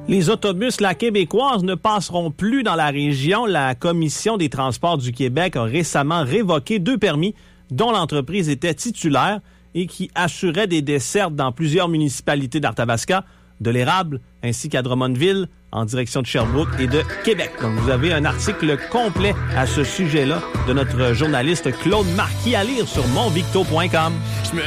Les autobus La Québécoise ne passeront plus dans la région. La Commission des transports du Québec a récemment révoqué 2 permis dont l'entreprise était titulaire et qui assuraient des dessertes dans plusieurs municipalités d'Arthabasca, de l'Érable, ainsi qu'à Drummondville, en direction de Sherbrooke et de Québec. Donc, vous avez un article complet à ce sujet-là de notre journaliste Claude Marquis à lire sur monvicto.com.